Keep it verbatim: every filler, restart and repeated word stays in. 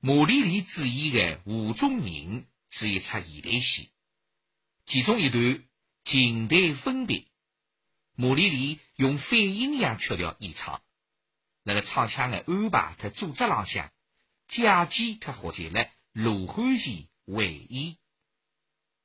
马丽丽主演的《湖中人》是一出现代戏，其中一段情敌分别，马丽丽用反阴阳曲调演唱，那个唱腔的安排和组织浪向，假期却合在了罗汉前回忆。